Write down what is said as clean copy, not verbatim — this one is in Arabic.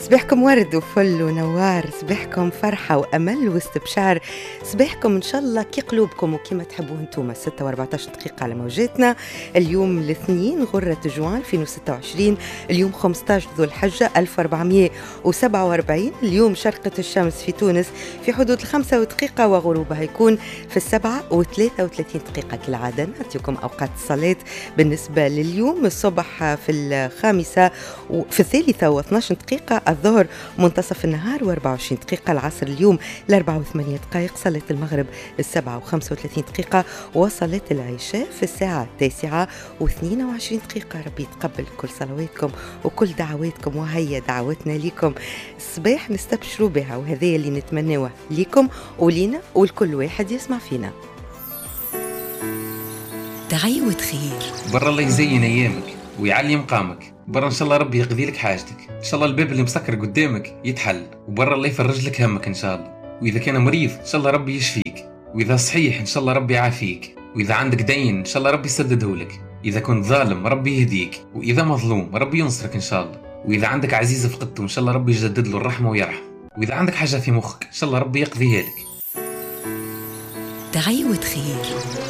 صباحكم ورد وفل ونوار، صباحكم فرحة وأمل واستبشار، صباحكم إن شاء الله كي قلوبكم وكما تحبوا انتوما. 6:14 دقيقة على موجاتنا. اليوم الاثنين غرة جوان 2026، اليوم 15 ذو الحجة 1447. اليوم شرقة الشمس في تونس في حدود 5 دقيقة وغروبها يكون في 7:33 دقيقة. كالعادة نعطيكم أوقات الصلاة بالنسبة لليوم. الصبح في 5 وفي 3:12 دقيقة، الظهر منتصف النهار و24 دقيقة، العصر اليوم 4:08 دقائق، صلاة المغرب 7:35 دقيقة، وصلاة العشاء في الساعة 9:22 دقيقة. ربي يتقبل كل صلواتكم وكل دعواتكم، وهيا دعوتنا لكم الصباح نستبشروا بها، وهذا اللي نتمناه لكم ولينا ولكل واحد يسمع فينا. دعوة خير. برا الله يزين ايامك ويعلي مقامك، برا ان شاء الله ربي يقضي لك حاجتك، ان شاء الله الباب اللي مسكر قدامك يتحل، وبرا الله يفرج لك همك ان شاء الله. واذا كان مريض ان شاء الله ربي يشفيك، واذا صحيح ان شاء الله ربي يعافيك، واذا عندك دين ان شاء الله ربي يسدده لك، اذا كنت ظالم ربي يهديك، واذا مظلوم ربي ينصرك ان شاء الله، واذا عندك عزيز فقدته ان شاء الله ربي يجدد له الرحمه ويرحم، واذا عندك حاجه في مخك ان شاء الله ربي يقضيها لك. دعوة خير.